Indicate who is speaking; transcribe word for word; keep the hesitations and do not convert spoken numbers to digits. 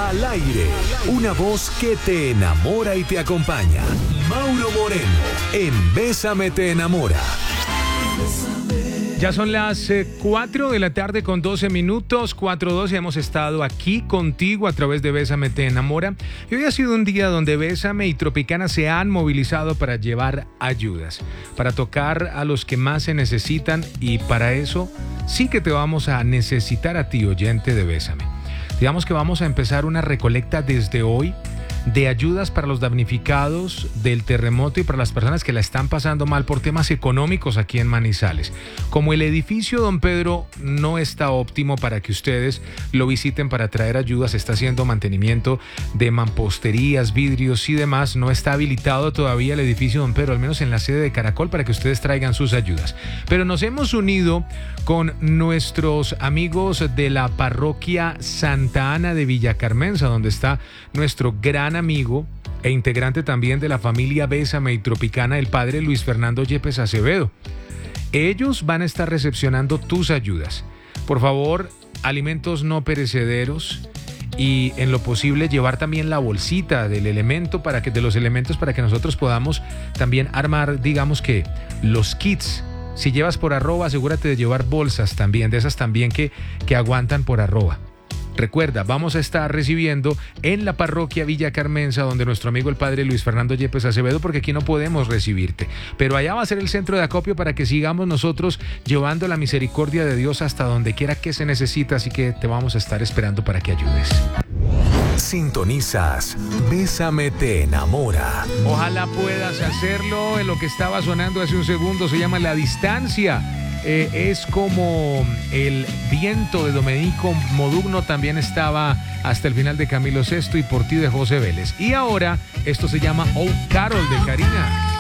Speaker 1: Al aire, una voz que te enamora y te acompaña. Mauro Moreno, en Bésame te enamora.
Speaker 2: Ya son las eh, cuatro de la tarde con doce minutos, cuatro doce. Hemos estado aquí contigo a través de Bésame te enamora. Y hoy ha sido un día donde Bésame y Tropicana se han movilizado para llevar ayudas, para tocar a los que más se necesitan, y para eso sí que te vamos a necesitar a ti, oyente de Bésame. Digamos que vamos a empezar una recolecta desde hoy de ayudas para los damnificados del terremoto y para las personas que la están pasando mal por temas económicos aquí en Manizales. Como el edificio Don Pedro no está óptimo para que ustedes lo visiten para traer ayudas, está haciendo mantenimiento de mamposterías, vidrios y demás, no está habilitado todavía el edificio Don Pedro, al menos en la sede de Caracol, para que ustedes traigan sus ayudas. Pero nos hemos unido con nuestros amigos de la parroquia Santa Ana de Villacarmenza, donde está nuestro gran amigo e integrante también de la familia Bésame y Tropicana, el padre Luis Fernando Yepes Acevedo. Ellos van a estar recepcionando tus ayudas. Por favor, alimentos no perecederos y en lo posible llevar también la bolsita del elemento para que, de los elementos para que nosotros podamos también armar, digamos que los kits. Si llevas por arroba, asegúrate de llevar bolsas también, de esas también que, que aguantan por arroba. Recuerda, vamos a estar recibiendo en la parroquia Villacarmenza, donde nuestro amigo el padre Luis Fernando Yepes Acevedo, porque aquí no podemos recibirte. Pero allá va a ser el centro de acopio para que sigamos nosotros llevando la misericordia de Dios hasta donde quiera que se necesita, así que te vamos a estar esperando para que ayudes.
Speaker 1: Sintonizas Bésame te enamora.
Speaker 2: Ojalá puedas hacerlo. En lo que estaba sonando hace un segundo se llama La Distancia. Eh, es como el viento de Domenico Modugno, también estaba hasta el final de Camilo Sesto y Por ti de José Vélez. Y ahora esto se llama Oh Carol de Karina.